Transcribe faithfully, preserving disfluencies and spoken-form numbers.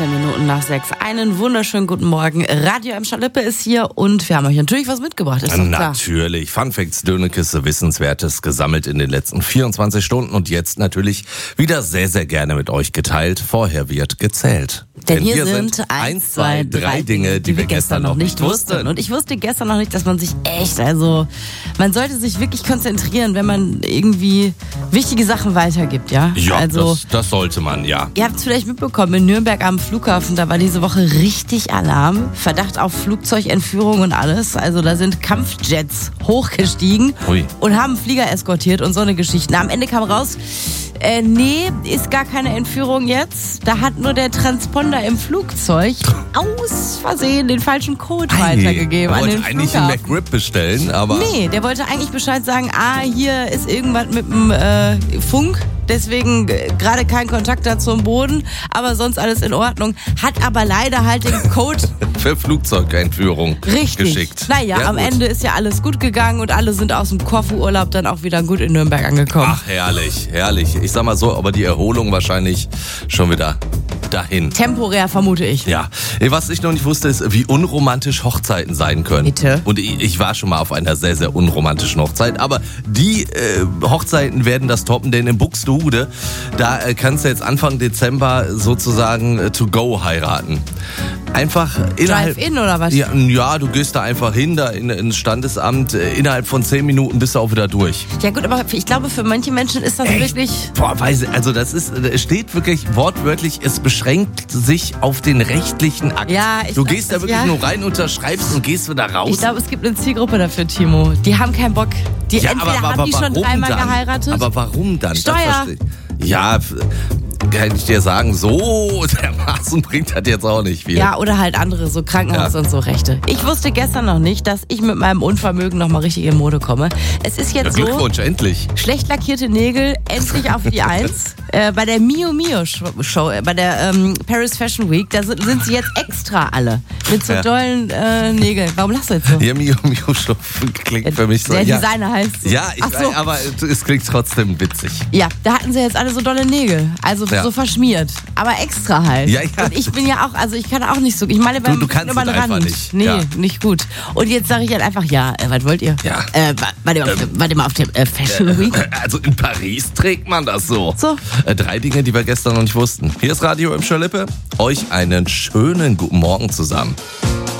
fünfzehn Minuten nach sechs. Einen wunderschönen guten Morgen. Radio M. Schalippe ist hier und wir haben euch natürlich was mitgebracht. Ist doch klar. Natürlich. Fun Facts, Dönekiste, Wissenswertes gesammelt in den letzten vierundzwanzig Stunden und jetzt natürlich wieder sehr, sehr gerne mit euch geteilt. Vorher wird gezählt. Denn, Denn hier sind, sind eins, zwei, drei Dinge, die, die wir gestern noch nicht wussten. wussten. Und ich wusste gestern noch nicht, dass man sich echt, also man sollte sich wirklich konzentrieren, wenn man irgendwie wichtige Sachen weitergibt, ja? Ja, also, das, das sollte man, ja. Ihr habt es vielleicht mitbekommen, in Nürnberg am Flughafen, da war diese Woche richtig Alarm. Verdacht auf Flugzeugentführung und alles. Also da sind Kampfjets hochgestiegen Ui. und haben Flieger eskortiert und so eine Geschichte. Am Ende kam raus, äh, nee, ist gar keine Entführung jetzt. Da hat nur der Transponder im Flugzeug aus Versehen den falschen Code Ei, weitergegeben er an den wollte eigentlich Flughafen. einen McRib bestellen, aber... Nee, der wollte eigentlich Bescheid sagen, ah, hier ist irgendwas mit dem äh, Funk. Deswegen äh, gerade kein Kontakt da zum Boden, aber sonst alles in Ordnung. Hat aber leider halt den Code für Flugzeugentführung richtig geschickt. Naja, ja, am gut. Ende ist ja alles gut gegangen und alle sind aus dem Korfu-Urlaub dann auch wieder gut in Nürnberg angekommen. Ach, herrlich, herrlich. Ich sag mal so, aber die Erholung wahrscheinlich schon wieder dahin. Temporär, vermute ich. Ja, was ich noch nicht wusste, ist, wie unromantisch Hochzeiten sein können. Bitte? Und ich, ich war schon mal auf einer sehr, sehr unromantischen Hochzeit, aber die äh, Hochzeiten werden das toppen, denn in Buxtehude, da äh, kannst du jetzt Anfang Dezember sozusagen äh, to go heiraten. Einfach innerhalb... Drive-in oder was? Ja, ja, du gehst da einfach hin, da in, ins Standesamt, äh, innerhalb von zehn Minuten bist du auch wieder durch. Ja gut, aber ich glaube, für manche Menschen ist das Echt? wirklich... Boah, weiß ich, also das ist, es steht wirklich wortwörtlich, es beschränkt sich auf den rechtlichen Akt. Ja, ich du glaub, gehst da wirklich ja. nur rein, unterschreibst und gehst wieder raus. Ich glaube, es gibt eine Zielgruppe dafür, Timo. Die haben keinen Bock. Die ja, entweder aber, aber, haben die schon warum dreimal dann? geheiratet. Aber warum dann? Das Steuer. verstehe ich. Ja, f- kann ich dir sagen, so dermaßen bringt das jetzt auch nicht viel. Ja, oder halt andere, so Krankenhaus Ja. und so Rechte. Ich wusste gestern noch nicht, dass ich mit meinem Unvermögen noch mal richtig in Mode komme. Es ist jetzt so, Glückwunsch, endlich. schlecht lackierte Nägel, endlich auf die Eins. Äh, bei der Mio Mio Show, äh, bei der ähm, Paris Fashion Week, da sind, sind sie jetzt extra alle. Mit so Ja. dollen äh, Nägeln. Warum lachst du jetzt so? Ja, Mio Mio Show klingt für mich so. Der ja, Designer heißt so. ja ich Ach so. weiß, aber es klingt trotzdem witzig. Ja, da hatten sie jetzt alle so dolle Nägel. Also Ja. so verschmiert. Aber extra halt. Ja, ja. Und ich bin ja auch, also ich kann auch nicht so. Ich meine, beim du kannst über es den einfach Rand. nicht. Nee, Ja. nicht gut. Und jetzt sage ich halt einfach, ja, äh, was wollt ihr? Ja. Äh, wa- warte mal, auf, warte mal auf der äh, Fashion Week. Also in Paris trägt man das so. So. Äh, Drei Dinge, die wir gestern noch nicht wussten. Hier ist Radio im Schalippe. Euch einen schönen guten Morgen zusammen.